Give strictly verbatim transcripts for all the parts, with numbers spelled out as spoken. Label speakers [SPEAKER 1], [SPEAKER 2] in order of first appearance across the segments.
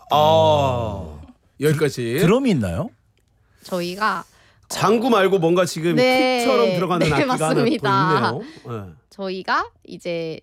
[SPEAKER 1] 아 여기까지.
[SPEAKER 2] 드럼이 있나요?
[SPEAKER 3] 저희가
[SPEAKER 1] 장구 말고 뭔가 지금
[SPEAKER 3] 네.
[SPEAKER 1] 킥처럼 들어가는
[SPEAKER 3] 네,
[SPEAKER 1] 악기가
[SPEAKER 3] 맞습니다.
[SPEAKER 1] 하나 또 있네요. 네.
[SPEAKER 3] 저희가 이제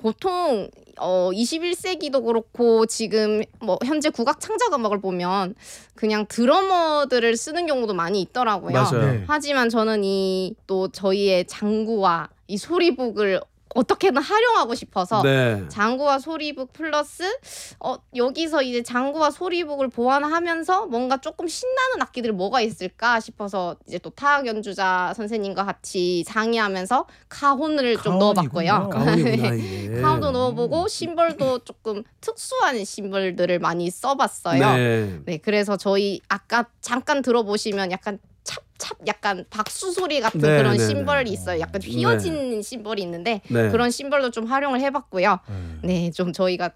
[SPEAKER 3] 보통 어 이십일 세기도 그렇고 지금 뭐 현재 국악 창작 음악을 보면 그냥 드러머들을 쓰는 경우도 많이 있더라고요.
[SPEAKER 1] 맞아요.
[SPEAKER 2] 네.
[SPEAKER 3] 하지만 저는 이 또 저희의 장구와 이 소리북을 어떻게든 활용하고 싶어서
[SPEAKER 1] 네.
[SPEAKER 3] 장구와 소리북 플러스 어 여기서 이제 장구와 소리북을 보완하면서 뭔가 조금 신나는 악기들이 뭐가 있을까 싶어서 이제 또 타악 연주자 선생님과 같이 상의하면서 카혼을 좀
[SPEAKER 2] 카혼이군요.
[SPEAKER 3] 넣어봤고요.
[SPEAKER 1] 가온이구나 이게.
[SPEAKER 3] 카혼도 넣어보고 심벌도 조금 특수한 심벌들을 많이 써봤어요. 네.
[SPEAKER 1] 네.
[SPEAKER 3] 그래서 저희 아까 잠깐 들어보시면 약간 찹찹 약간 박수 소리 같은
[SPEAKER 1] 네,
[SPEAKER 3] 그런
[SPEAKER 1] 네,
[SPEAKER 3] 심벌이
[SPEAKER 1] 네.
[SPEAKER 3] 있어요. 약간 휘어진 심벌이 있는데
[SPEAKER 1] 네.
[SPEAKER 3] 그런 심벌도 좀 활용을 해봤고요.
[SPEAKER 2] 음.
[SPEAKER 3] 네, 좀 저희가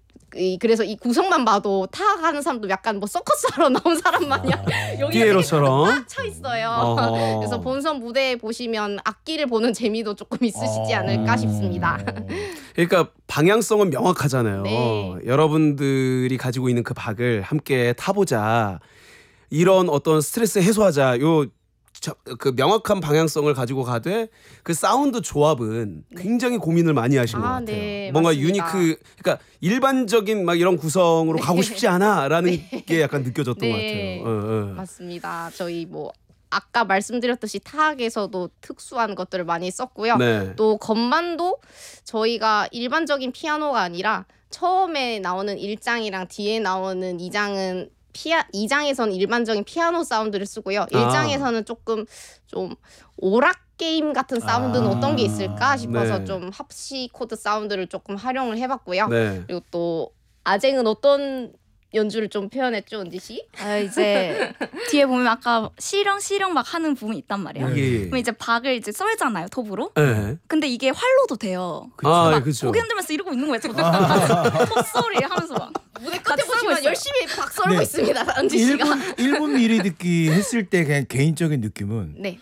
[SPEAKER 3] 이, 그래서 이 구성만 봐도 타악하는 사람도 약간 뭐 서커스하러 나온 사람 마냥 여기가
[SPEAKER 1] 피에로처럼.
[SPEAKER 3] 꽉차 있어요.
[SPEAKER 1] 어허.
[SPEAKER 3] 그래서 본선 무대에 보시면 악기를 보는 재미도 조금 있으시지
[SPEAKER 2] 어.
[SPEAKER 3] 않을까 싶습니다.
[SPEAKER 1] 그러니까 방향성은 명확하잖아요.
[SPEAKER 3] 네.
[SPEAKER 1] 여러분들이 가지고 있는 그 박을 함께 타보자. 이런 어떤 스트레스 해소하자. 요 그 명확한 방향성을 가지고 가되 그 사운드 조합은 굉장히 고민을 많이 하신 것
[SPEAKER 3] 아,
[SPEAKER 1] 같아요.
[SPEAKER 3] 네,
[SPEAKER 1] 뭔가
[SPEAKER 3] 맞습니다.
[SPEAKER 1] 유니크, 그러니까 일반적인 막 이런 구성으로 가고 싶지 않아라는 게 약간 느껴졌던
[SPEAKER 3] 네.
[SPEAKER 1] 것 같아요. 어, 어.
[SPEAKER 3] 맞습니다. 저희 뭐 아까 말씀드렸듯이 타악에서도 특수한 것들을 많이 썼고요.
[SPEAKER 1] 네.
[SPEAKER 3] 또 건반도 저희가 일반적인 피아노가 아니라 처음에 나오는 일 장이랑 뒤에 나오는 이 장은 피아 이 장에서는 일반적인 피아노 사운드를 쓰고요. 일 장에서는 조금 좀 오락 게임 같은 사운드는
[SPEAKER 2] 아.
[SPEAKER 3] 어떤 게 있을까 싶어서
[SPEAKER 1] 네.
[SPEAKER 3] 좀 합시 코드 사운드를 조금 활용을 해봤고요.
[SPEAKER 1] 네.
[SPEAKER 3] 그리고 또 아쟁은 어떤 연주를 좀 표현했죠, 은지 씨?
[SPEAKER 4] 아 이제 뒤에 보면 아까 시령 시령 막 하는 부분이 있단 말이에요.
[SPEAKER 2] 네.
[SPEAKER 1] 예.
[SPEAKER 4] 그럼 이제 박을 이제 썰잖아요, 톱으로.
[SPEAKER 1] 네.
[SPEAKER 4] 근데 이게 활로도 돼요.
[SPEAKER 1] 아,
[SPEAKER 4] 막
[SPEAKER 1] 그렇죠.
[SPEAKER 4] 고개 흔들면서 이러고 있는 거예요. 저도 톱소리 하면서 막.
[SPEAKER 3] 무대 끝에
[SPEAKER 4] 같이 썰고
[SPEAKER 3] 보시면
[SPEAKER 4] 있어요.
[SPEAKER 3] 열심히 박 썰고
[SPEAKER 2] 네.
[SPEAKER 3] 있습니다, 은지 씨가.
[SPEAKER 2] 일 분 일 분 미리 듣기 했을 때 그냥 개인적인 느낌은
[SPEAKER 3] 네.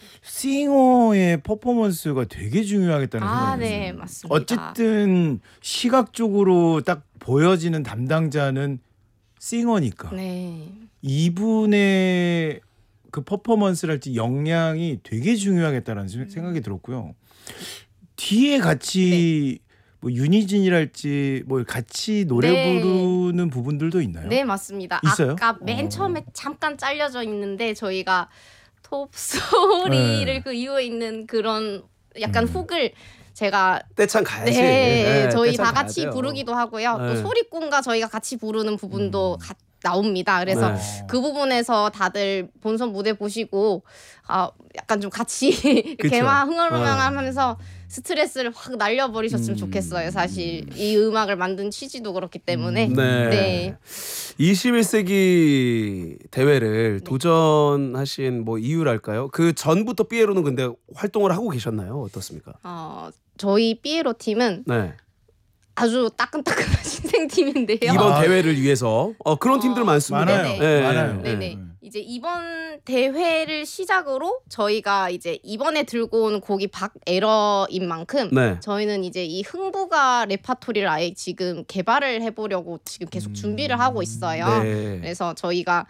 [SPEAKER 2] 싱어의 퍼포먼스가 되게 중요하겠다는
[SPEAKER 3] 아,
[SPEAKER 2] 생각이
[SPEAKER 3] 네,
[SPEAKER 2] 들어요.
[SPEAKER 3] 맞습니다.
[SPEAKER 2] 어쨌든 시각적으로 딱 보여지는 담당자는 싱어니까
[SPEAKER 3] 네.
[SPEAKER 2] 이분의 그 퍼포먼스랄지 역량이 되게 중요하겠다는 생- 생각이 들었고요. 뒤에 같이 뭐 윤희진이랄지 뭐 같이 노래
[SPEAKER 3] 네.
[SPEAKER 2] 부르는 부분들도 있나요?
[SPEAKER 3] 네, 맞습니다.
[SPEAKER 2] 있어요?
[SPEAKER 3] 아까 맨
[SPEAKER 2] 어.
[SPEAKER 3] 처음에 잠깐 잘려져 있는데 저희가 톱 소리를
[SPEAKER 2] 네.
[SPEAKER 3] 그 이후에 있는 그런 약간
[SPEAKER 2] 음.
[SPEAKER 3] 훅을 제가
[SPEAKER 1] 떼창 가야지.
[SPEAKER 3] 네,
[SPEAKER 1] 네,
[SPEAKER 3] 저희
[SPEAKER 1] 떼창
[SPEAKER 3] 다
[SPEAKER 1] 가야
[SPEAKER 3] 같이
[SPEAKER 1] 돼요.
[SPEAKER 3] 부르기도 하고요.
[SPEAKER 1] 네.
[SPEAKER 3] 또 소리꾼과 저희가 같이 부르는 부분도 가, 나옵니다. 그래서
[SPEAKER 1] 네.
[SPEAKER 3] 그 부분에서 다들 본선 무대 보시고 아 약간 좀 같이
[SPEAKER 1] 그쵸.
[SPEAKER 3] 개마 흥얼흥얼하면서 스트레스를 확 날려버리셨으면
[SPEAKER 1] 음.
[SPEAKER 3] 좋겠어요. 사실 이 음악을 만든 취지도 그렇기 때문에.
[SPEAKER 1] 네.
[SPEAKER 3] 네.
[SPEAKER 1] 이십일 세기 대회를 도전하신 뭐 이유랄까요? 그 전부터 삐에로는 근데 활동을 하고 계셨나요? 어떻습니까?
[SPEAKER 3] 어, 저희 삐에로 팀은
[SPEAKER 1] 네.
[SPEAKER 3] 아주 따끈따끈한 신생팀인데요.
[SPEAKER 1] 이번
[SPEAKER 2] 아.
[SPEAKER 1] 대회를 위해서 어, 그런
[SPEAKER 3] 어,
[SPEAKER 1] 팀들 많습니다.
[SPEAKER 2] 많아요.
[SPEAKER 3] 네네.
[SPEAKER 1] 네.
[SPEAKER 2] 많아요.
[SPEAKER 3] 네네.
[SPEAKER 2] 음.
[SPEAKER 3] 이제 이번 대회를 시작으로 저희가 이제 이번에 들고 온 곡이 박에러인 만큼
[SPEAKER 1] 네.
[SPEAKER 3] 저희는 이제 이 흥부가 레파토리를 아예 지금 개발을 해보려고 지금 계속 준비를 하고 있어요.
[SPEAKER 1] 네.
[SPEAKER 3] 그래서 저희가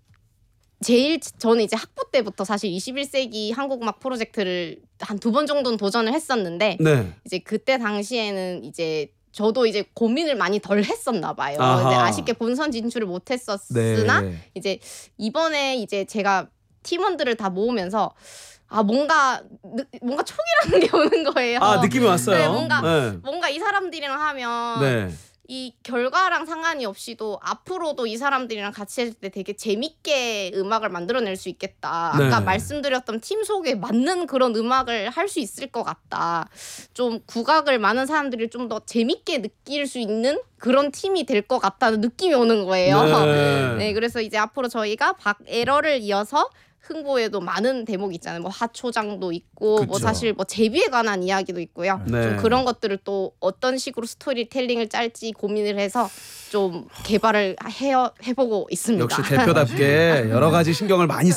[SPEAKER 3] 제일 저는 이제 학부 때부터 사실 이십일 세기 한국음악 프로젝트를 한 두 번 정도는 도전을 했었는데
[SPEAKER 1] 네.
[SPEAKER 3] 이제 그때 당시에는 이제 저도 이제 고민을 많이 덜 했었나 봐요.
[SPEAKER 1] 아하.
[SPEAKER 3] 근데 아쉽게 본선 진출을 못 했었으나
[SPEAKER 1] 네.
[SPEAKER 3] 이제 이번에 이제 제가 팀원들을 다 모으면서 아 뭔가 느, 뭔가 촉이라는 게 오는 거예요.
[SPEAKER 1] 아 느낌이 왔어요.
[SPEAKER 3] 네, 뭔가
[SPEAKER 1] 네.
[SPEAKER 3] 뭔가 이 사람들이랑 하면
[SPEAKER 1] 네.
[SPEAKER 3] 이 결과랑 상관이 없이도 앞으로도 이 사람들이랑 같이 했을 때 되게 재밌게 음악을 만들어낼 수 있겠다. 아까
[SPEAKER 1] 네.
[SPEAKER 3] 말씀드렸던 팀 속에 맞는 그런 음악을 할 수 있을 것 같다. 좀 국악을 많은 사람들이 좀 더 재밌게 느낄 수 있는 그런 팀이 될 것 같다는 느낌이 오는 거예요.
[SPEAKER 1] 네.
[SPEAKER 3] 네, 그래서 이제 앞으로 저희가 박에러를 이어서 흥보에도 많은 대목이 있잖아요. 뭐 하초장도 있고 뭐
[SPEAKER 2] 그쵸.
[SPEAKER 3] 사실 뭐 제비에 관한 이야기도 있고요.
[SPEAKER 1] 네.
[SPEAKER 3] 좀 그런 것들을 또 어떤 식으로 스토리텔링을 짤지 고민을 해서 좀 개발을 해 해보고 있습니다.
[SPEAKER 1] 역시 대표답게 여러 가지 신경을 많이